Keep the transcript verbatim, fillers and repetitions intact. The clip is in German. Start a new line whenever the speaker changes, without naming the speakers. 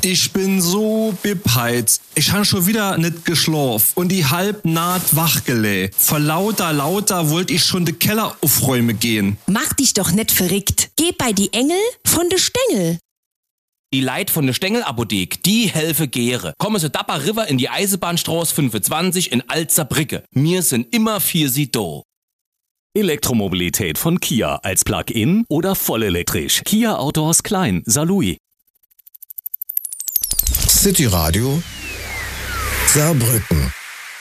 Ich bin so bepeit. Ich han schon wieder nicht geschlafen und die halb naht wachgelä. Vor lauter, lauter wollte ich schon de Keller aufräumen gehen.
Mach dich doch nicht verrückt. Geh bei die Engel von de Stängel.
Die Leit von der Stengelapothek, die helfe Gere. Kommen Sie Dapper River in die Eisenbahnstraße fünfundzwanzig in Alzerbrücke. Mir sind immer für Sie da.
Elektromobilität von Kia als Plug-in oder vollelektrisch. Kia Autos Klein, Saarlouis.
City Radio Saarbrücken.